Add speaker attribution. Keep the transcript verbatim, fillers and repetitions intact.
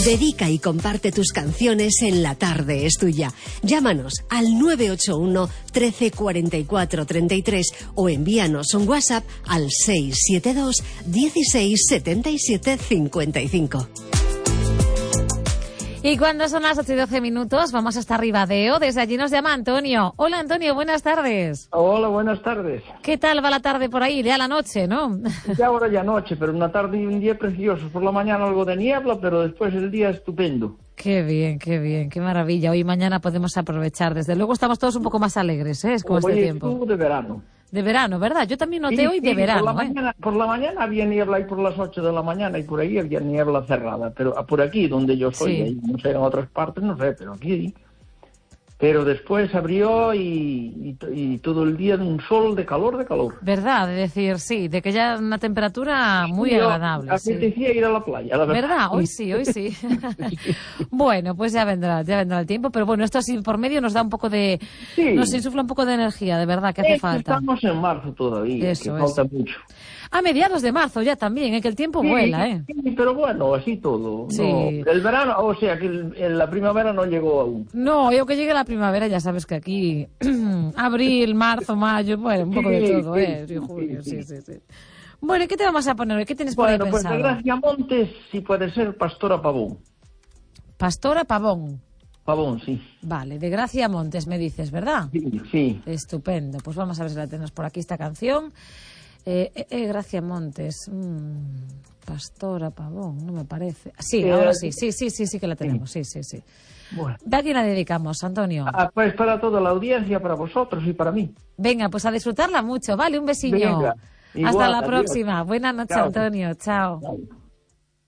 Speaker 1: Dedica y comparte tus canciones en La Tarde es Tuya. Llámanos al nueve ocho uno, trece, cuarenta y cuatro, treinta y tres o envíanos un WhatsApp al seis siete dos, dieciséis, setenta y siete, cincuenta y cinco.
Speaker 2: Y cuando son las ocho y doce minutos, vamos hasta Ribadeo. Desde allí nos llama Antonio. Hola, Antonio, buenas tardes.
Speaker 3: Hola, buenas tardes.
Speaker 2: ¿Qué tal va la tarde por ahí? Ya la noche, ¿no?
Speaker 3: Ya ahora ya noche, pero una tarde y un día preciosos. Por la mañana algo de niebla, pero después el día estupendo.
Speaker 2: Qué bien, qué bien, qué maravilla. Hoy y mañana podemos aprovechar. Desde luego estamos todos un poco más alegres, ¿eh? Es como
Speaker 3: Hoy
Speaker 2: este tiempo.
Speaker 3: estuvo de verano.
Speaker 2: De verano, ¿verdad? Yo también noté
Speaker 3: Sí,
Speaker 2: hoy
Speaker 3: sí,
Speaker 2: de verano,
Speaker 3: por la,
Speaker 2: ¿eh?
Speaker 3: mañana, por la mañana había niebla y por las ocho de la mañana y por ahí había niebla cerrada. Pero por aquí, donde yo soy,
Speaker 2: Sí.
Speaker 3: ahí, no sé, en otras partes, no sé, pero aquí... Pero después abrió y, y, y todo el día un sol de calor, de calor.
Speaker 2: ¿Verdad? De decir, sí, de que ya una temperatura muy
Speaker 3: Sí, yo
Speaker 2: agradable. Sí.
Speaker 3: apetecía ir a la playa, la verdad.
Speaker 2: ¿Verdad? Hoy sí, hoy sí. Bueno, pues ya vendrá, ya vendrá el tiempo, pero bueno, esto así por medio nos da un poco de...
Speaker 3: Sí.
Speaker 2: Nos insufla un poco de energía, de verdad, que hace
Speaker 3: Eh,
Speaker 2: falta.
Speaker 3: Estamos en marzo todavía,
Speaker 2: Eso,
Speaker 3: que falta
Speaker 2: eso.
Speaker 3: mucho.
Speaker 2: A mediados de marzo ya también, ¿eh? Que el tiempo
Speaker 3: Sí,
Speaker 2: vuela, ¿eh?
Speaker 3: sí, pero bueno, así todo.
Speaker 2: Sí.
Speaker 3: No, el verano, o sea, que el- el- la primavera no llegó aún.
Speaker 2: No, yo que llegue la primavera, ya sabes que aquí, abril, marzo, mayo, bueno, un poco de
Speaker 3: Sí,
Speaker 2: todo,
Speaker 3: sí,
Speaker 2: ¿eh?
Speaker 3: sí,
Speaker 2: Y julio, sí,
Speaker 3: sí,
Speaker 2: sí, sí. Bueno, ¿y qué te vamos a poner hoy? ¿Qué tienes por
Speaker 3: Bueno,
Speaker 2: ahí
Speaker 3: pues de
Speaker 2: pensado?
Speaker 3: Gracia Montes, si puede ser Pastora Pavón.
Speaker 2: Pastora Pavón.
Speaker 3: Pavón, sí.
Speaker 2: Vale, de Gracia Montes me dices, ¿verdad?
Speaker 3: Sí, sí.
Speaker 2: Estupendo. Pues vamos a ver si la tenemos por aquí esta canción. Eh, eh, eh, Gracia Montes. Mm, Pastora Pavón, no me parece. Sí,
Speaker 3: Eh,
Speaker 2: ahora sí, sí, sí, sí, sí que la tenemos, sí, sí, sí.
Speaker 3: Bueno.
Speaker 2: ¿A quién la dedicamos, Antonio?
Speaker 3: Ah, pues para toda la audiencia, para vosotros y para mí.
Speaker 2: Venga, pues a disfrutarla mucho, vale, un besillo.
Speaker 3: Venga,
Speaker 2: Hasta
Speaker 3: igual,
Speaker 2: la
Speaker 3: adiós.
Speaker 2: próxima. Buenas noches,
Speaker 3: Chao.
Speaker 2: Antonio. Chao.
Speaker 3: Chao.